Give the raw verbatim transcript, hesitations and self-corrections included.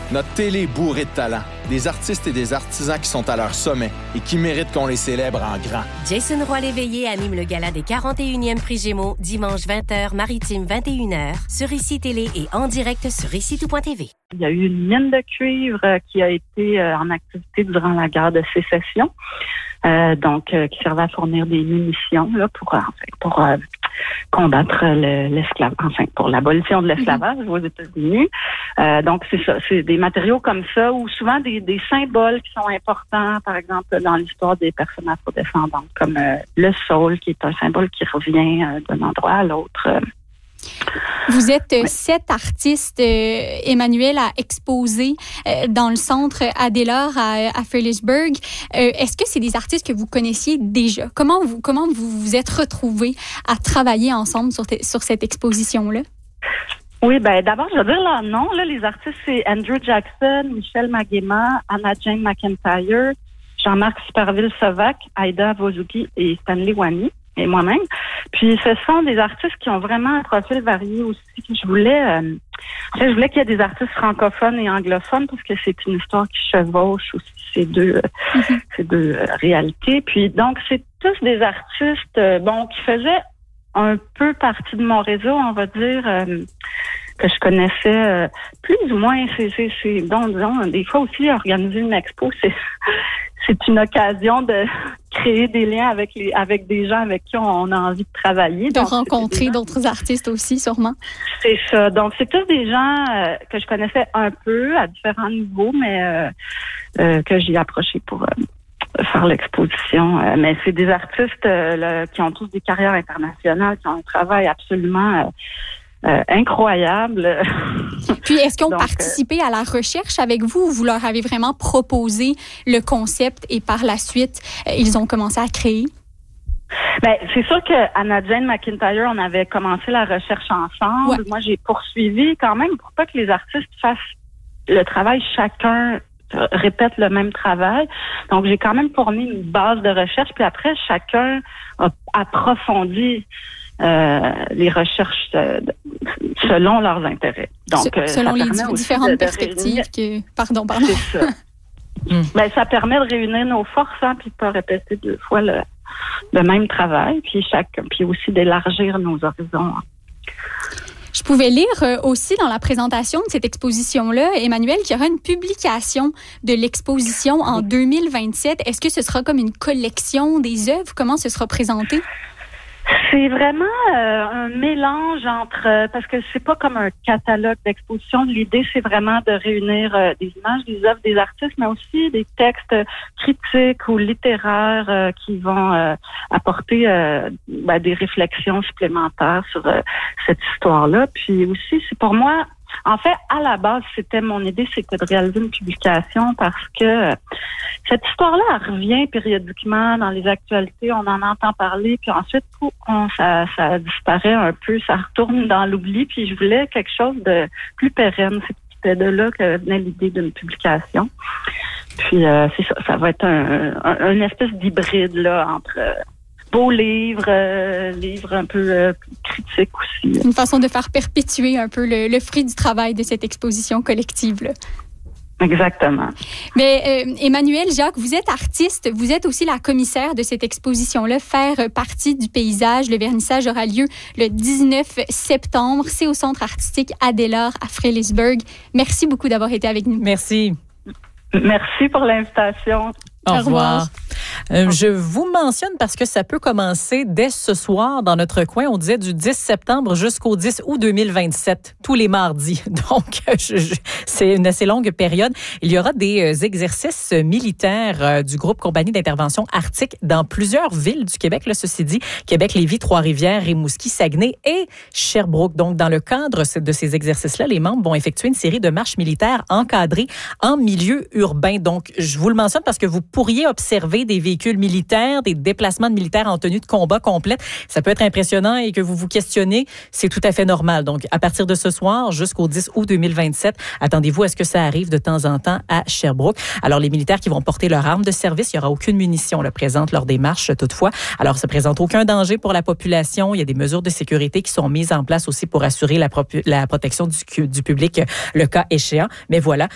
Notre télé est bourrée de talent. Des artistes et des artisans qui sont à leur sommet et qui méritent qu'on les célèbre en grand. Jason Roy-Léveillé anime le gala des quarante et unième Prix Gémeaux, dimanche vingt heures, maritime vingt et une heures, sur Ici Télé et en direct sur ici tout point t v. Il y a eu une mine de cuivre euh, qui a été euh, en activité durant la guerre de sécession, euh, donc euh, qui servait à fournir des munitions là, pour, euh, enfin, pour euh, combattre le, l'esclavage, enfin pour l'abolition de l'esclavage mm-hmm. aux États-Unis. Euh, donc c'est ça, c'est des matériaux comme ça ou souvent des, des symboles qui sont importants, par exemple dans l'histoire des personnes afrodescendantes, comme euh, le saule, qui est un symbole qui revient euh, d'un endroit à l'autre. Euh, Vous êtes oui. sept artistes, euh, Emmanuel, à exposer euh, dans le centre Adélard à, à Fredericksburg. Euh, est-ce que c'est des artistes que vous connaissiez déjà? Comment vous comment vous vous êtes retrouvés à travailler ensemble sur, te, sur cette exposition-là? Oui, ben d'abord, je vais dire leur nom. Là, les artistes, c'est Andrew Jackson, Michel Maguema, Anna Jane McIntyre, Jean-Marc Superville-Sovac, Aïda Vozuki et Stanley Wani. Et moi-même. Puis ce sont des artistes qui ont vraiment un profil varié aussi. Je voulais, euh, en fait, je voulais qu'il y ait des artistes francophones et anglophones parce que c'est une histoire qui chevauche aussi ces deux, euh, mm-hmm. ces deux euh, réalités. Puis donc c'est tous des artistes, euh, bon, qui faisaient un peu partie de mon réseau, on va dire. Euh, que je connaissais euh, plus ou moins. C'est, c'est, c'est bon, disons, des fois aussi, organiser une expo, c'est, c'est une occasion de créer des liens avec les, avec des gens avec qui on a envie de travailler. De Donc, rencontrer d'autres artistes aussi, sûrement. C'est ça. Donc, c'est tous des gens euh, que je connaissais un peu à différents niveaux, mais euh, euh, que j'ai approchés pour euh, faire l'exposition. Euh, mais c'est des artistes euh, là, qui ont tous des carrières internationales, qui ont un travail absolument... Euh, Euh, incroyable. Puis, est-ce qu'ils ont Donc, participé à la recherche avec vous ou vous leur avez vraiment proposé le concept et par la suite, euh, ils ont commencé à créer? Ben, c'est sûr que Anna Jane McIntyre, on avait commencé la recherche ensemble. Ouais. Moi, j'ai poursuivi quand même pour pas que les artistes fassent le travail chacun répète le même travail. Donc, j'ai quand même fourni une base de recherche, puis après, chacun a approfondi Euh, les recherches euh, selon leurs intérêts. Donc, Se, selon les d- différentes de, de perspectives réunir... que... Pardon, pardon. C'est ça. mm. Ben, ça permet de réunir nos forces, hein, puis de pas répéter deux fois le, le même travail, puis chaque, puis aussi d'élargir nos horizons. Je pouvais lire aussi dans la présentation de cette exposition-là, Emmanuel, qu'il y aura une publication de l'exposition en deux mille vingt-sept. Est-ce que ce sera comme une collection des œuvres? Comment ce sera présenté? C'est vraiment euh, un mélange entre, parce que c'est pas comme un catalogue d'exposition. L'idée, c'est vraiment de réunir euh, des images, des œuvres des artistes, mais aussi des textes critiques ou littéraires euh, qui vont euh, apporter euh, ben, des réflexions supplémentaires sur euh, cette histoire-là. Puis aussi, c'est pour moi... En fait, à la base, c'était mon idée, c'était de réaliser une publication parce que cette histoire-là, elle revient périodiquement dans les actualités, on en entend parler, puis ensuite, on, ça, ça disparaît un peu, ça retourne dans l'oubli, puis je voulais quelque chose de plus pérenne. C'était de là que venait l'idée d'une publication. Puis, euh, c'est ça, ça va être un, un, une espèce d'hybride, là, entre... Euh, beau livre, euh, livre un peu euh, critique aussi. Une façon de faire perpétuer un peu le, le fruit du travail de cette exposition collective-là. Exactement. Mais euh, Emmanuel, Jacques, vous êtes artiste, vous êtes aussi la commissaire de cette exposition-là, Faire partie du paysage. Le vernissage aura lieu le dix-neuf septembre. C'est au Centre artistique Adélard à Fredericksburg. Merci beaucoup d'avoir été avec nous. Merci. Merci pour l'invitation. Au revoir. Au revoir. Euh, je vous mentionne parce que ça peut commencer dès ce soir dans notre coin. On disait du dix septembre jusqu'au dix août deux mille vingt-sept, tous les mardis. Donc, je, je, c'est une assez longue période. Il y aura des euh, exercices militaires euh, du groupe Compagnie d'intervention arctique dans plusieurs villes du Québec. Là, ceci dit, Québec, Lévis, Trois-Rivières, Rimouski, Saguenay et Sherbrooke. Donc, dans le cadre de ces exercices-là, les membres vont effectuer une série de marches militaires encadrées en milieu urbain. Donc, je vous le mentionne parce que vous pourriez observer des véhicules militaires, des déplacements de militaires en tenue de combat complète. Ça peut être impressionnant et que vous vous questionnez, c'est tout à fait normal. Donc, à partir de ce soir jusqu'au dix août deux mille vingt-sept, attendez-vous à ce que ça arrive de temps en temps à Sherbrooke. Alors, les militaires qui vont porter leur arme de service, il n'y aura aucune munition là, présente lors des marches toutefois. Alors, ça ne présente aucun danger pour la population. Il y a des mesures de sécurité qui sont mises en place aussi pour assurer la, pro- la protection du, du public le cas échéant. Mais voilà,